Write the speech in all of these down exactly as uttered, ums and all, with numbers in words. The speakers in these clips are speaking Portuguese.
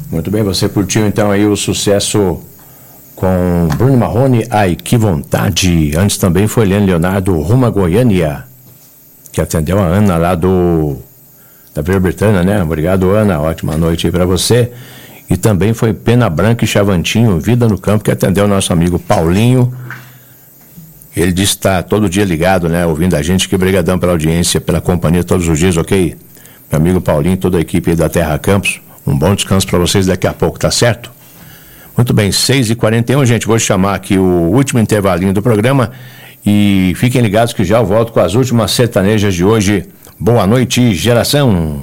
Muito bem, você curtiu então aí o sucesso com Bruno Marrone, Ai Que Vontade. Antes também foi Helene Leonardo, Rumo a Goiânia, que atendeu a Ana lá do da Vila Britânia, né? Obrigado, Ana, ótima noite aí pra você. E também foi Pena Branca e Chavantinho, Vida no Campo, que atendeu o nosso amigo Paulinho. Ele disse que está todo dia ligado, né? Ouvindo a gente, que brigadão pela audiência, pela companhia todos os dias, ok? Meu amigo Paulinho, toda a equipe aí da Terra Campos, um bom descanso para vocês daqui a pouco, tá certo? Muito bem, seis e quarenta e um, gente, vou chamar aqui o último intervalinho do programa e fiquem ligados que já eu volto com as últimas sertanejas de hoje. Boa noite, geração!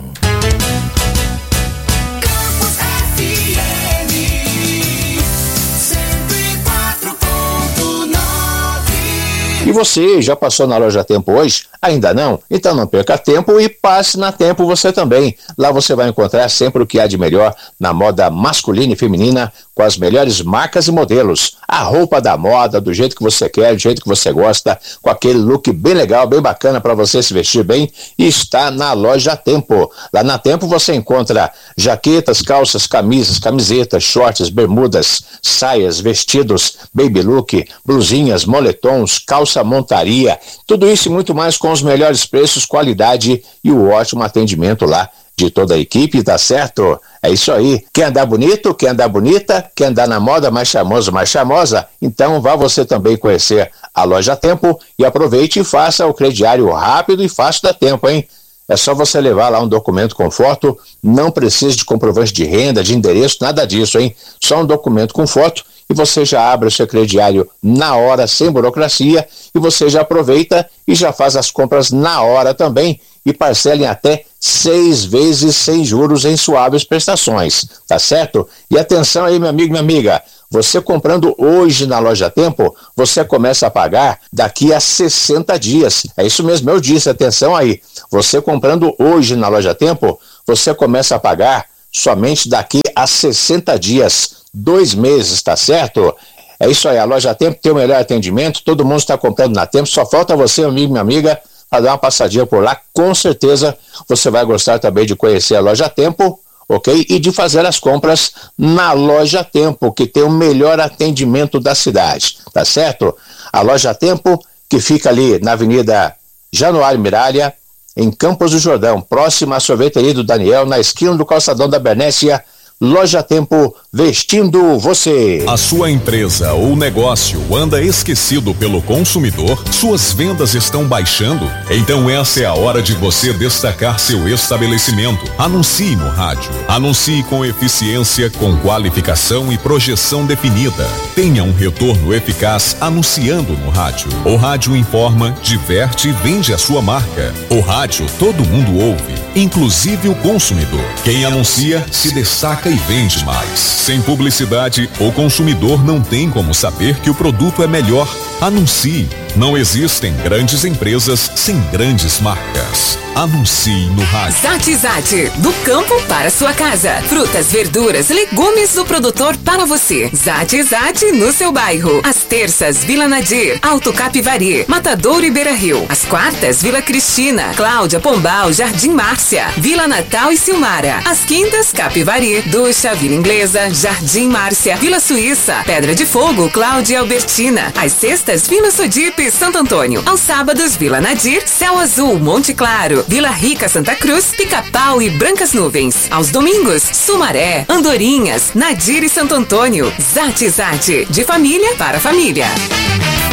E você já passou na Loja Tempo hoje? Ainda não? Então não perca tempo e passe na Tempo você também. Lá você vai encontrar sempre o que há de melhor na moda masculina e feminina, com as melhores marcas e modelos. A roupa da moda, do jeito que você quer, do jeito que você gosta, com aquele look bem legal, bem bacana para você se vestir bem, e está na Loja Tempo. Lá na Tempo você encontra jaquetas, calças, camisas, camisetas, shorts, bermudas, saias, vestidos, baby look, blusinhas, moletons, calça montaria, tudo isso e muito mais com os melhores preços, qualidade e o ótimo atendimento lá de toda a equipe, tá certo? É isso aí. Quer andar bonito? Quer andar bonita? Quer andar na moda mais charmoso, mais charmosa? Então vá você também conhecer a Loja Tempo e aproveite e faça o crediário rápido e fácil da Tempo, hein? É só você levar lá um documento com foto, não precisa de comprovante de renda, de endereço, nada disso, hein? Só um documento com foto e você já abre o seu crediário na hora, sem burocracia, e você já aproveita e já faz as compras na hora também e parcela em até seis vezes sem juros em suaves prestações, tá certo? E atenção aí, meu amigo e minha amiga, você comprando hoje na Loja Tempo, você começa a pagar daqui a sessenta dias. É isso mesmo, eu disse, atenção aí. Você comprando hoje na Loja Tempo, você começa a pagar somente daqui a sessenta dias, dois meses, tá certo? É isso aí, a Loja Tempo tem o melhor atendimento, todo mundo está comprando na Tempo, só falta você, meu amigo e minha amiga, para dar uma passadinha por lá. Com certeza você vai gostar também de conhecer a Loja Tempo, ok? E de fazer as compras na Loja Tempo, que tem o melhor atendimento da cidade, tá certo? A Loja Tempo, que fica ali na Avenida Januário Miralha, em Campos do Jordão, próxima à sorveteria do Daniel, na esquina do calçadão da Bernécia. Loja Tempo, vestindo você. A sua empresa ou negócio anda esquecido pelo consumidor? Suas vendas estão baixando? Então essa é a hora de você destacar seu estabelecimento. Anuncie no rádio. Anuncie com eficiência, com qualificação e projeção definida. Tenha um retorno eficaz anunciando no rádio. O rádio informa, diverte e vende a sua marca. O rádio todo mundo ouve, inclusive o consumidor. Quem anuncia se destaca e vende mais. Sem publicidade, o consumidor não tem como saber que o produto é melhor. Anuncie. Não existem grandes empresas sem grandes marcas. Anuncie no rádio. Zate Zate, do campo para sua casa. Frutas, verduras, legumes do produtor para você. Zate Zate no seu bairro. Às terças, Vila Nadir, Alto Capivari, Matadouro e Beira Rio. Às quartas, Vila Cristina, Cláudia, Pombal, Jardim Márcia, Vila Natal e Silmara. Às quintas, Capivari, Ducha, Vila Inglesa, Jardim Márcia, Vila Suíça, Pedra de Fogo, Cláudia e Albertina. Às sextas, Vila Sodipe, Santo Antônio. Aos sábados, Vila Nadir, Céu Azul, Monte Claro, Vila Rica, Santa Cruz, Pica-Pau e Brancas Nuvens. Aos domingos, Sumaré, Andorinhas, Nadir e Santo Antônio. Zate Zate, de família para família.